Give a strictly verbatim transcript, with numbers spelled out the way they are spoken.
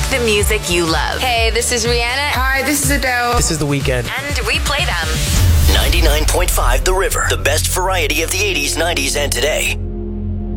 the music you love. Hey, this is Rihanna. Hi, this is Adele. This is The Weeknd. And we play them. ninety-nine point five The River. The best variety of the eighties, nineties, and today.